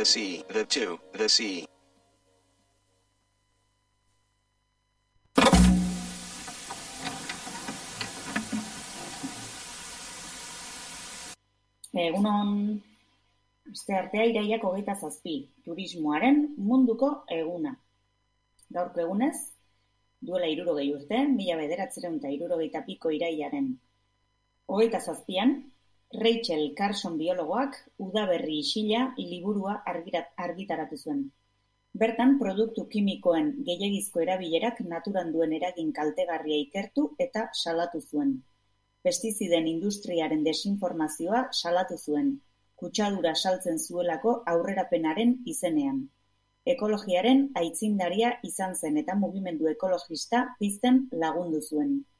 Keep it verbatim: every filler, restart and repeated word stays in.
the sea, the to, the sea. Egunon, asteartea iraiak hogeita zazpi, turismoaren munduko eguna. Gaurko egunez, duela hirurogei urte, mila bederatziehun eta hirurogeita piko irailaren hogeita zazpian, Rachel Carson biologoak Udaberri isila liburua argitaratu zuen. Bertan, produktu kimikoen gehiegizko erabilerak naturan duen eragin kaltegarria ikertu eta salatu zuen. Pestiziden industriaren desinformazioa salatu zuen, kutsadura saltzen zuelako aurrerapenaren izenean. Ekologiaren aitzindaria izan zen eta mugimendu ekologista pizten lagundu zuen.